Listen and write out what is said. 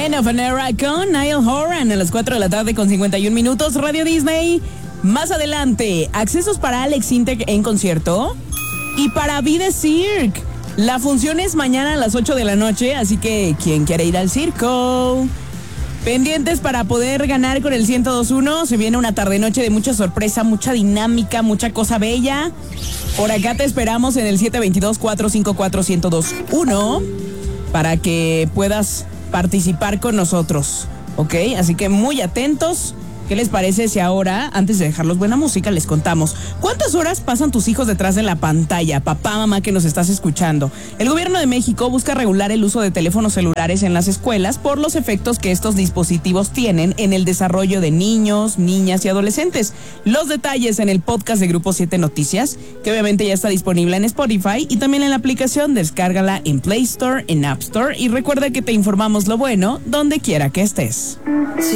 End of an Era con Niall Horan a las 4 de la tarde con 51 minutos. Radio Disney. Más adelante, accesos para Alex Intec en concierto y para Vida Cirque. La función es mañana a las 8 de la noche, así que ¿quién quiere ir al circo? Pendientes para poder ganar con el 102.1. Se viene una tarde-noche de mucha sorpresa, mucha dinámica, mucha cosa bella. Por acá te esperamos en el 722-454-1021 para que puedas participar con nosotros, ¿ok? Así que muy atentos. ¿Qué les parece si ahora, antes de dejarlos buena música, les contamos cuántas horas pasan tus hijos detrás de la pantalla? Papá, mamá, que nos estás escuchando. El gobierno de México busca regular el uso de teléfonos celulares en las escuelas por los efectos que estos dispositivos tienen en el desarrollo de niños, niñas y adolescentes. Los detalles en el podcast de Grupo 7 Noticias, que obviamente ya está disponible en Spotify y también en la aplicación. Descárgala en Play Store, en App Store y recuerda que te informamos lo bueno donde quiera que estés.